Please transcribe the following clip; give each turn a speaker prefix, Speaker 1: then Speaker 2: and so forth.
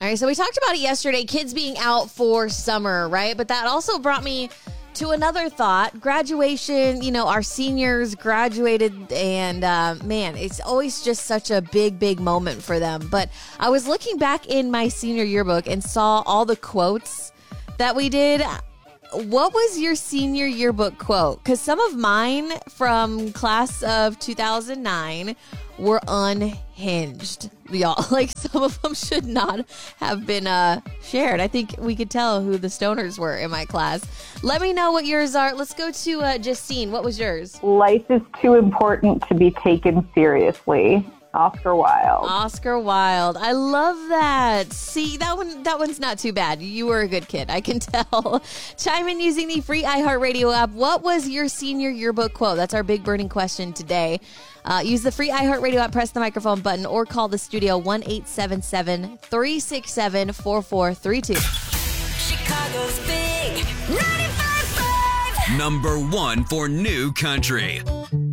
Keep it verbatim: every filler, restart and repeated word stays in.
Speaker 1: All right, so we talked about it yesterday, kids being out for summer, right? But that also brought me to another thought. Graduation, you know, our seniors graduated, and uh, man, it's always just such a big, big moment for them. But I was looking back in my senior yearbook and saw all the quotes that we did. What was your senior yearbook quote? Because some of mine from class of two thousand nine were unhinged, y'all. Like, some of them should not have been uh, shared. I think we could tell who the stoners were in my class. Let me know what yours are. Let's go to uh, Justine. What was yours?
Speaker 2: Life is too important to be taken seriously. Oscar Wilde.
Speaker 1: Oscar Wilde. I love that. See, that one, that one's not too bad. You were a good kid, I can tell. Chime in using the free iHeartRadio app. What was your senior yearbook quote? That's our big burning question today. Uh, use the free iHeartRadio app, press the microphone button, or call the studio one eight seven seven, three six seven, four four three two.
Speaker 3: Chicago's big ninety-five point five.
Speaker 4: Number one for new country.